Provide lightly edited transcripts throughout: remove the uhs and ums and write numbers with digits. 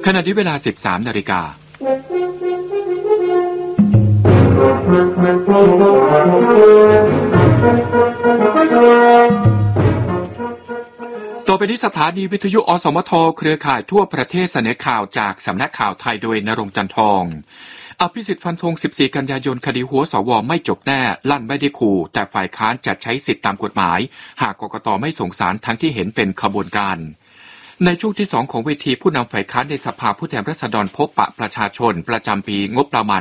ขณะที่เวลา 13:00 น.ต่อไปนี้สถานีวิทยุอสมทเครือข่ายทั่วประเทศเสนอข่าวจากสำนักข่าวไทยโดยณรงค์ จันทองอภิสิทธิ์ฟันธง14 กันยายนคดีหัวสวไม่จบแน่ลั่นไม่ได้ขู่แต่ฝ่ายค้านจะใช้สิทธิตามกฎหมายหากกกต.ไม่ส่งสารทั้งที่เห็นเป็นขบวนการในช่วงที่2ของเวทีผู้นำฝ่ายค้านในสภาผู้แทนราษฎรพบปะประชาชนประจำปีงบประมาณ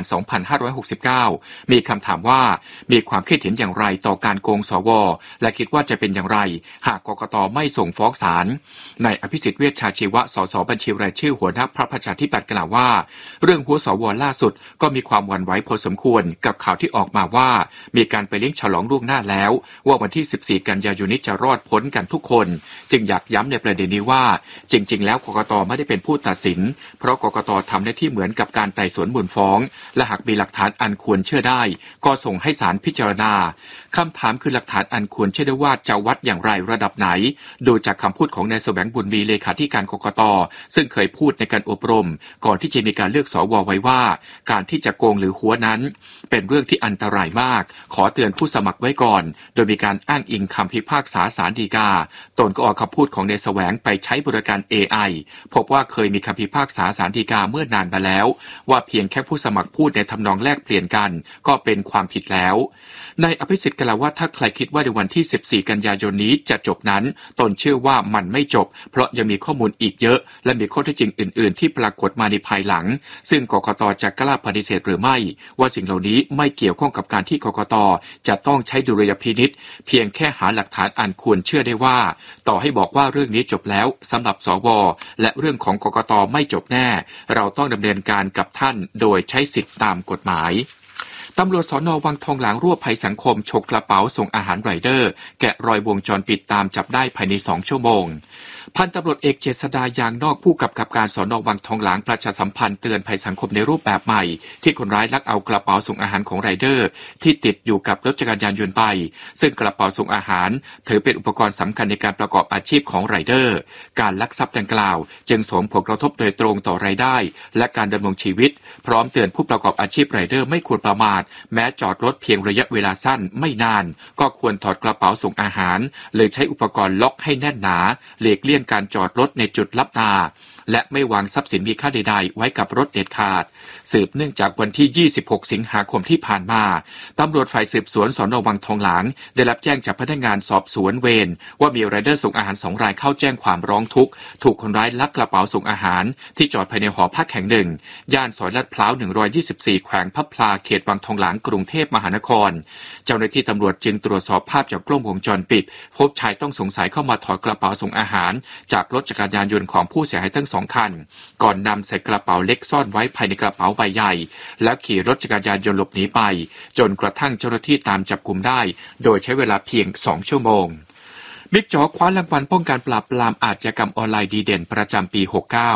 2569 มีคำถามว่ามีความคิดเห็นอย่างไรต่อการโกงสวและคิดว่าจะเป็นอย่างไรหากกกตไม่ส่งฟ้องศาลนายอภิสิทธิ์เวชชาชีวะสสบัญชีรายชื่อหัวหน้าพรรคประชาธิปัตย์กล่าวว่าเรื่องหัวสวล่าสุดก็มีความหวั่นไหวพอสมควรกับข่าวที่ออกมาว่ามีการไปเลี้ยงฉลองล่วงหน้าแล้วว่าวันที่ 14 กันยายนนี้จะรอดพ้นกันทุกคนจึงอยากย้ำในประเด็นนี้ว่าจริงๆแล้วกกต.ไม่ได้เป็นผู้ตัดสินเพราะกกต.ทำหน้าที่เหมือนกับการไต่สวนมูลฟ้องและหากมีหลักฐานอันควรเชื่อได้ก็ส่งให้ศาลพิจารณาคำถามคือหลักฐานอันควรเชื่อได้ว่าจะวัดอย่างไรระดับไหนดูจากคำพูดของนายแสวงบุญมีเลขาธิการกกต.ซึ่งเคยพูดในการอบรมก่อนที่จะมีการเลือกสวไว้ว่าการที่จะโกงหรือหัวนั้นเป็นเรื่องที่อันตรายมากขอเตือนผู้สมัครไว้ก่อนโดยมีการอ้างอิงคำพิพากษาศาลฎีกาตนก็เอาคำพูดของนายแสวงไปใช้บริการ AI พบว่าเคยมีคำพิพากษาศาลฎีกาเมื่อนานมาแล้วว่าเพียงแค่ผู้สมัครพูดในทำนองแลกเปลี่ยนกันก็เป็นความผิดแล้วนายอภิสิทธิ์กล่าวว่าถ้าใครคิดว่าในวันที่ 14 กันยายนนี้จะจบนั้นตนเชื่อว่ามันไม่จบเพราะยังมีข้อมูลอีกเยอะและมีข้อเท็จจริงอื่นๆที่ปรากฏมาในภายหลังซึ่งกกต.จะกล้าปฏิเสธหรือไม่ว่าสิ่งเหล่านี้ไม่เกี่ยวข้องกับการที่กกต.จะต้องใช้ดุลยพินิจเพียงแค่หาหลักฐานอันควรเชื่อได้ว่าต่อให้บอกว่าเรื่องนี้จบแล้วสำหรับสวและเรื่องของกกต.ไม่จบแน่เราต้องดำเนินการกับท่านโดยใช้สิทธิตามกฎหมายตำรวจสน.วังทองหลางรวบภัยสังคมฉกกระเป๋าส่งอาหารไรเดอร์แกะรอยวงจรปิดตามจับได้ภายใน2 ชั่วโมงพันตำรวจเอกเจษฎายางนอกผู้กำกับการสน.วังทองหลางประชาสัมพันธ์เตือนภัยสังคมในรูปแบบใหม่ที่คนร้ายลักเอากระเป๋าส่งอาหารของไรเดอร์ที่ติดอยู่กับรถจักรยานยนต์ไปซึ่งกระเป๋าส่งอาหารถือเป็นอุปกรณ์สำคัญในการประกอบอาชีพของไรเดอร์การลักทรัพย์ดังกล่าวจึงส่งผลกระทบโดยตรงต่อรายได้และการดำรงชีวิตพร้อมเตือนผู้ประกอบอาชีพไรเดอร์ไม่ควรประมาทแม้จอดรถเพียงระยะเวลาสั้นไม่นานก็ควรถอดกระเป๋าส่งอาหารหรือใช้อุปกรณ์ล็อกให้แน่นหนาหลีกเลี่ยงการจอดรถในจุดลับตาและไม่วางทรัพย์สินมีค่าใดๆไว้กับรถเด็ดขาดสืบเนื่องจากวันที่ 26 สิงหาคมที่ผ่านมาตำรวจฝ่ายสืบสวนสน.วังทองหลางได้รับแจ้งจากพนักงานสอบสวนเวรว่ามีไรเดอร์ส่งอาหาร2 รายเข้าแจ้งความร้องทุกข์ถูกคนร้ายลักกระเป๋าส่งอาหารที่จอดภายในหอพักแห่งหนึ่งย่านซอยลาดพร้าว 124 แขวงพระพลาเขตวังทองหลางกรุงเทพมหานครเจ้าหน้าที่ตำรวจจึงตรวจสอบภาพจากกล้องวงจรปิดพบชายต้องสงสัยเข้ามาถอดกระเป๋าส่งอาหารจากรถจักรยานยนต์ของผู้เสียหายทั้ง2 คันก่อนนำใส่กระเป๋าเล็กซ่อนไว้ภายในกระเป๋าใบใหญ่แล้วขี่รถจักรยานยนต์หลบหนีไปจนกระทั่งเจ้าหน้าที่ตามจับกุมได้โดยใช้เวลาเพียง2 ชั่วโมงบิ๊กจ๋อคว้ารางวัลป้องกันปราบปรามอาชญากรรมออนไลน์ดีเด่นประจำปี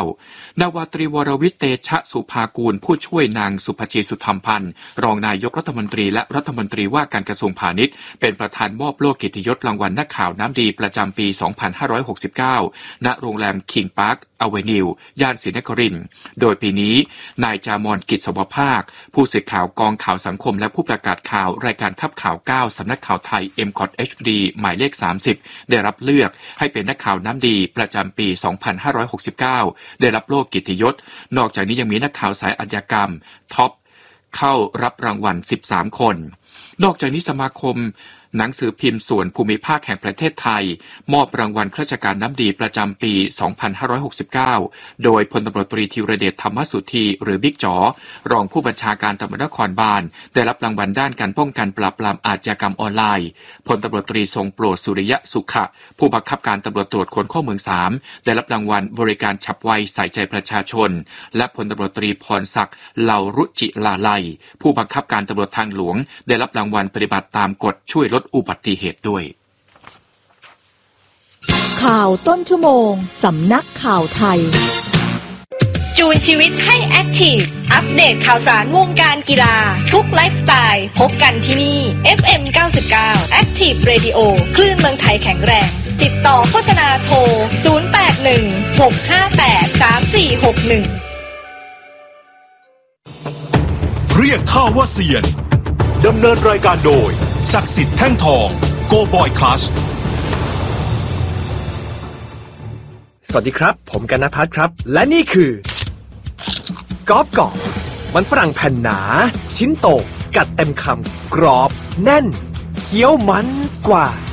69 นาวาตรีวรวิทย์เตชะสุภากูลผู้ช่วยนางสุภชีสุธรรมพันธ์รองนายกรัฐมนตรีและรัฐมนตรีว่าการกระทรวงพาณิชย์เป็นประธานมอบโล่เกียรติยศรางวัลนักข่าวน้ำดีประจำปี 2569 ณ โรงแรมคิงพาร์คอเวนิวย่านศรีนครินทร์โดยปีนี้นายจามอนกิจสวภาคผู้สื่อข่าวกองข่าวสังคมและผู้ประกาศข่าวรายการขับข่าว9สำนักข่าวไทย MCOT HD หมายเลข 30ได้รับเลือกให้เป็นนักข่าวน้ำดีประจำปี 2569 ได้รับโล่เกียรติยศนอกจากนี้ยังมีนักข่าวสายอาชญากรรมท็อปเข้ารับรางวัล13 คนนอกจากนี้สมาคมหนังสือพิมพ์ส่วนภูมิภาคแห่งประเทศไทยมอบรางวัลข้าราชการน้ำดีประจำปี 2569 โดยพลตำรวจตรีธีรเดชธรรมสุธีหรือบิ๊กจ๋อรองผู้บัญชาการตำรวจนครบาลได้รับรางวัลด้านการป้องกันปราบปรามอาชญากรรมออนไลน์พลตำรวจตรีทรงโปรดสุริยะสุขะผู้บังคับการตำรวจตรวจคนเข้าเมือง3ได้รับรางวัลบริการฉับไวใส่ใจประชาชนและพลตำรวจตรีพรศักดิ์เหล่ารุจิลาไลผู้บังคับการตำรวจทางหลวงได้รับรางวัลปฏิบัติตามกฎช่วยลดอุบัติเหตุด้วยข่าวต้นชั่วโมงสำนักข่าวไทยจูนชีวิตให้แอคทีฟอัปเดตข่าวสารวงการกีฬาทุกไลฟ์สไตล์พบกันที่นี่ FM 99 Active Radio คลื่นเมืองไทยแข็งแรงติดต่อโฆษณาโทร 0816583461 เรียกข้าว่าเซียนดำเนินรายการโดยศักดิ์สิทธิ์แท่งทองโกบอยคลัชสวัสดีครับผมกันณภัทรครับและนี่คือกอบกอบมันฝรั่งแผ่นหนาชิ้นโตกัดเต็มคำกรอบแน่นเคี้ยวมันกว่า